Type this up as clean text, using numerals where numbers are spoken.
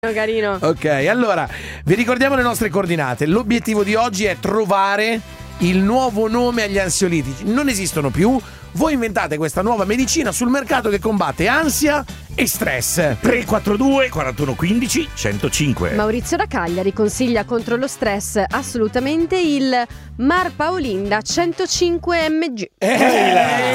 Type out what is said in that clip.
Carino. Ok, allora, vi ricordiamo le nostre coordinate. L'obiettivo di oggi è trovare il nuovo nome agli ansiolitici. Non esistono più. Voi inventate questa nuova medicina sul mercato che combatte ansia e stress. 342 41 15 105. Maurizio da Cagliari consiglia contro lo stress assolutamente il Mar Paolinda 105 mg.